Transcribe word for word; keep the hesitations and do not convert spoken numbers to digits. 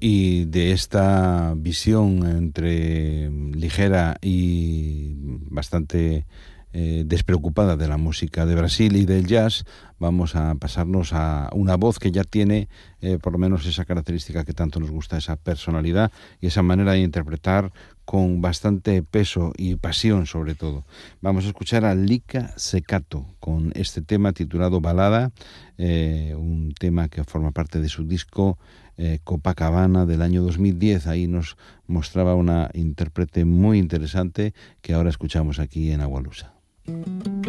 Y de esta visión entre ligera y bastante eh, despreocupada de la música de Brasil y del jazz, vamos a pasarnos a una voz que ya tiene eh, por lo menos esa característica que tanto nos gusta, esa personalidad y esa manera de interpretar con bastante peso y pasión sobre todo. Vamos a escuchar a Lika Secato con este tema titulado Balada, eh, un tema que forma parte de su disco eh, Copacabana del año dos mil diez. Ahí nos mostraba una intérprete muy interesante que ahora escuchamos aquí en Agualusa.